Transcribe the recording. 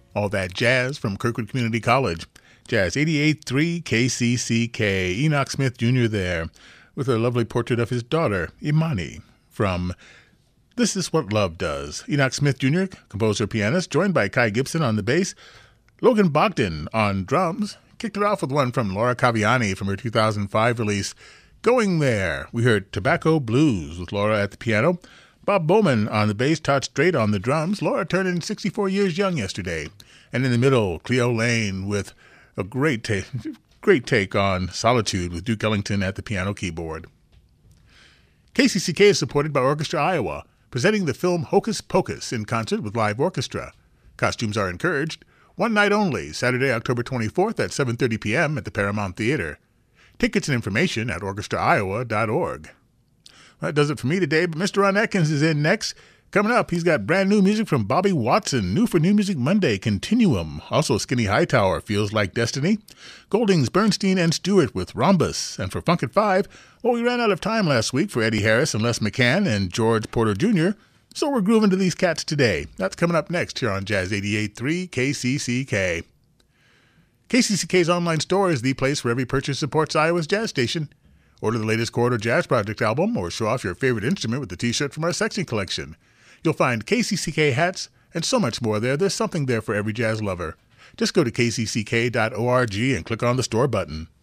All that jazz from Kirkwood Community College. Jazz 88.3 KCCK. Enoch Smith Jr. there with a lovely portrait of his daughter, Imani, from This Is What Love Does. Enoch Smith Jr., composer pianist, joined by Kai Gibson on the bass, Logan Bogdan on drums. Kicked it off with one from Laura Caviani from her 2005 release, Going There. We heard Tobacco Blues with Laura at the piano. Bob Bowman on the bass, Todd Strait on the drums. Laura turned 64 years young yesterday. And in the middle, Cleo Lane with a great take on Solitude with Duke Ellington at the piano keyboard. KCCK is supported by Orchestra Iowa, presenting the film Hocus Pocus in concert with live orchestra. Costumes are encouraged. One night only, Saturday, October 24th at 7:30 p.m. at the Paramount Theater. Tickets and information at orchestraiowa.org. That does it for me today, but Mr. Ron Atkins is in next. Coming up, he's got brand new music from Bobby Watson, new for New Music Monday, Continuum. Also, Skinny Hightower, Feels Like Destiny. Goldings, Bernstein, and Stewart with Rhombus. And for Funk at 5, well, we ran out of time last week for Eddie Harris and Les McCann and George Porter Jr., so we're grooving to these cats today. That's coming up next here on Jazz 88.3 KCCK. KCCK's online store is the place where every purchase supports Iowa's jazz station. Order the latest Corridor Jazz Project album or show off your favorite instrument with the t-shirt from our section collection. You'll find KCCK hats and so much more there. There's something there for every jazz lover. Just go to kcck.org and click on the store button.